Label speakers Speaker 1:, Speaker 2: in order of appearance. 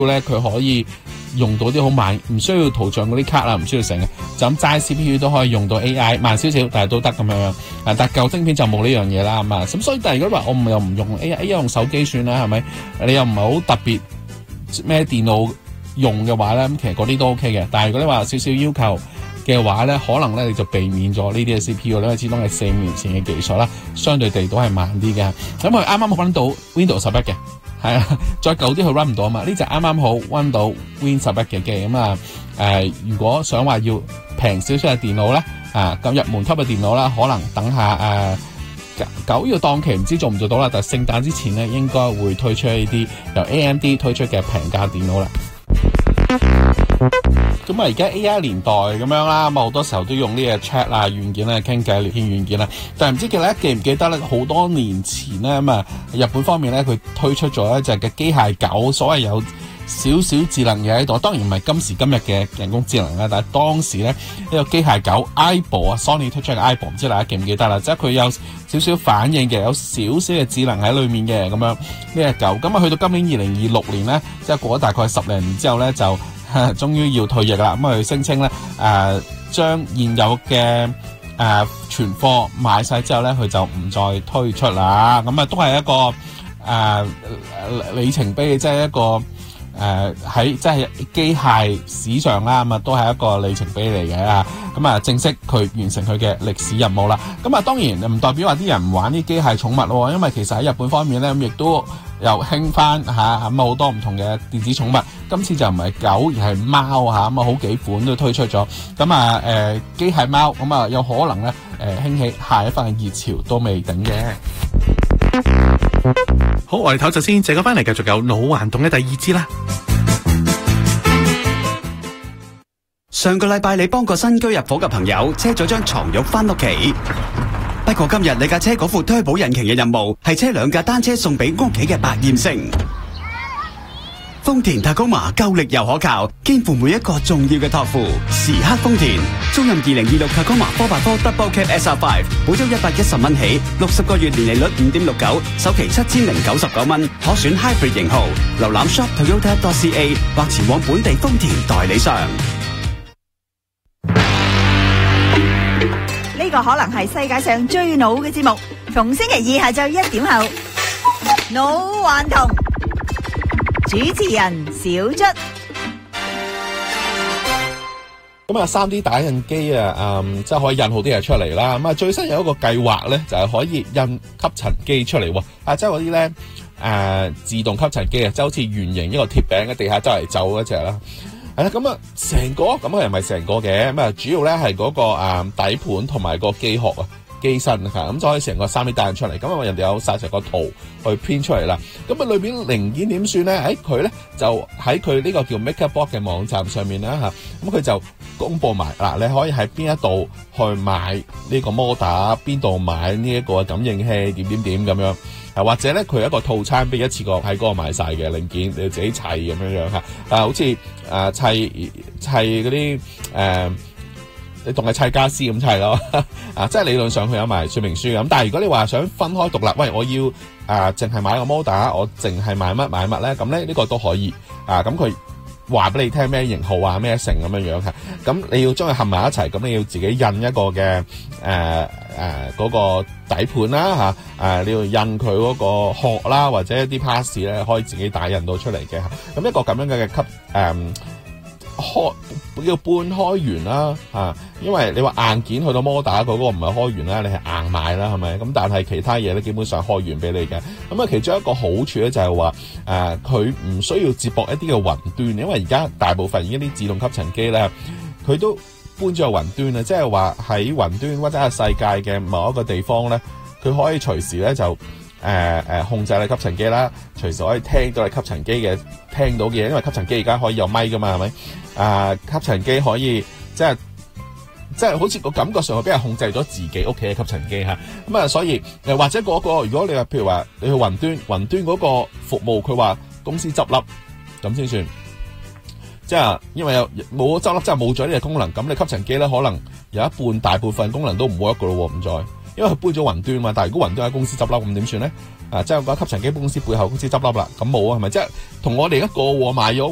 Speaker 1: 咧佢可以用到啲好慢，唔需要圖像嗰啲卡啦，唔需要成嘅，就咁齋 CPU 都可以用到 AI， 慢少少，但係都得咁樣。但係舊晶片就冇呢樣嘢啦，咁所以但係如果話我又唔用 AI， 用手機算啦，係咪？你又唔係好特別咩電腦用嘅話咧，咁其實嗰啲都 OK 嘅。但係如果你話少少要求嘅話咧，可能咧你就避免咗呢啲嘅 CPU， 因為始終係4年前嘅技術啦，相對地都係慢啲嘅。咁佢啱啱 run 到 Windows 11嘅。係啊，再舊啲佢 run 唔到啊嘛，呢隻啱啱好 run 到 Win 11嘅機咁啊。如果想話要平少少嘅電腦咧，咁入門級嘅電腦啦，可能等下9月檔期唔知做唔做到啦，但係聖誕之前咧應該會推出一啲由 AMD 推出嘅平價電腦啦。咁而家 AI 年代咁樣啦，咁好多時候都用呢個 chat 啊軟件啦，傾偈聊天軟件啦。但係唔知大家記唔記得咧？好多年前咧咁日本方面咧佢推出咗一隻嘅機械狗，所謂有少少智能嘢喺度。當然唔係今時今日嘅人工智能啦，但係當時咧呢個機械狗 Aibo 啊 ，Sony 推出嘅 Aibo， 唔知大家記唔記得啦？即係佢有少少反應嘅，有少少嘅智能喺裏面嘅咁樣呢隻狗。咁去到今年2026年咧，即係過咗大概10年之後咧就。終於要退役啦，咁佢聲稱咧，將現有嘅存貨賣晒之後咧，佢就唔再推出啦。咁都係一個里程碑，即係一個喺即係機械史上啦，咁都係一個里程碑嚟嘅。咁正式佢完成佢嘅歷史任務啦。咁當然唔代表話啲人唔玩啲機械寵物咯，因為其實喺日本方面咧，咁亦都又興翻咁好多唔同嘅電子寵物。今次就唔係狗而係貓咁好幾款都推出咗。咁機械貓咁有可能咧興起下一番熱潮都未定嘅。
Speaker 2: 好，我哋唞陣先，陣間翻嚟繼續有腦環動嘅第2支啦。
Speaker 3: 上個禮拜你幫個新居入伙嘅朋友車咗張床褥翻屋企，不過今日你架車嗰副推保引擎嘅任務係車2架單車送俾屋企嘅百厭星。豐田塔高馬夠力又可靠，肩負每一個重要嘅託付。時刻豐田，租任2026塔高馬 4x4 Double Cab SR5，每周110蚊起，60個月年利率5.69%，首期7099蚊，可選 Hybrid 型號。瀏覽 shop toyota.ca 或前往本地豐田代理商。
Speaker 4: 呢個可能係世界上最老嘅節目，逢星期2下晝1點後，腦環同。主持人小卒。
Speaker 1: 咁3D 打印機即係可以印好啲嘢出嚟啦。咁最新有一個計劃咧，就係可以印吸塵機出嚟喎。即係嗰啲咧自動吸塵機啊，即係好似圓形一個鐵餅喺地下周圍走嗰隻啦。係啦，咁成個咁佢又唔係成個嘅，咁主要咧係嗰個底盤同埋個機殼啊。機身咁就可以成個3D 打印出嚟。咁人哋有晒成個圖去編出嚟啦。咁裏邊零件點算咧？佢咧就喺佢呢個叫 MakerBot 嘅網站上面啦。咁佢就公佈埋嗱，你可以喺邊一度去買呢個摩打，邊度買呢一個感應器，點咁樣。或者咧佢有一個套餐俾一次過喺嗰個買晒嘅零件，你自己砌咁樣好似砌嗰啲你當係砌家私咁砌咯，即係理論上佢有埋說明書咁。但係如果你話想分開獨立，喂，我要淨係買個摩打，我淨係買乜咧？咁咧呢個都可以咁佢話俾你聽咩型號啊，咩成咁樣咁你要將佢合埋一齊，咁你要自己印一個嘅嗰個底盤啦你要印佢嗰個殼啦，或者一啲 pass 咧可以自己打印到出嚟嘅。咁一個咁樣嘅叫半開源啦因為你話硬件去到摩打嗰個唔係開源啦，你係硬買啦，係咪？咁但係其他嘢咧基本上開源俾你嘅。咁其中一個好處咧就係話佢唔需要接駁一啲嘅雲端，因為而家大部分已經啲自動吸塵機咧，佢都搬咗去雲端啦，即係話喺雲端或者係世界嘅某一個地方咧，佢可以隨時咧就控制你吸塵機啦，隨時可以聽到你吸塵機嘅聽到嘅嘢，因為吸塵機而家可以有咪噶嘛，係咪？吸塵機可以即係好似個感覺上係俾人控制咗自己屋企嘅吸塵機咁所以或者嗰個如果你話譬如話你去雲端嗰個服務，佢話公司執笠咁先算，即係因為冇執笠，即係冇咗呢個功能，咁你吸塵機咧可能有一半大部分功能都唔 work 噶咯，唔再。因為佢搬咗雲端嘛，但係如果雲端喺公司執笠，咁點算咧？即係嗰吸塵機公司背後公司執笠啦，咁冇啊，係咪？即係同我哋而家過往買咗